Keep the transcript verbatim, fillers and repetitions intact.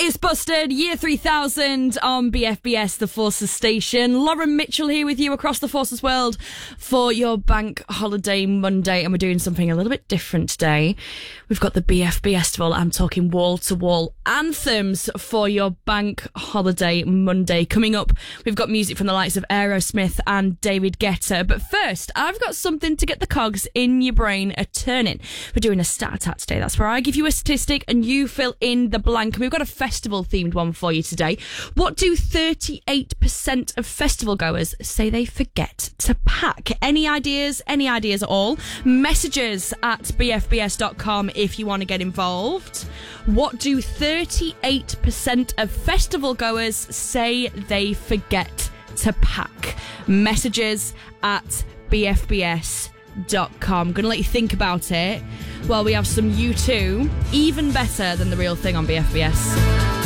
It's Busted, Year three thousand on B F B S, the Forces station. Lauren Mitchell here with you across the Forces world for your bank holiday Monday, and we're doing something a little bit different today. We've got the B F B Festival. I'm talking wall-to-wall anthems for your bank holiday Monday. Coming up, we've got music from the likes of Aerosmith and David Guetta. But first, I've got something to get the cogs in your brain a turning. We're doing a stat attack today. That's where I give you a statistic and you fill in the blank. And we've got a festival-themed one for you today. What do thirty-eight percent of festival goers say they forget to pack? Any ideas? Any ideas at all? Messages at b f b s dot com if you want to get involved. What do thirty-eight percent of festival goers say they forget to pack? Messages at b f b s dot com. I'm going to let you think about it while we have some U two, even better than the real thing on B F B S.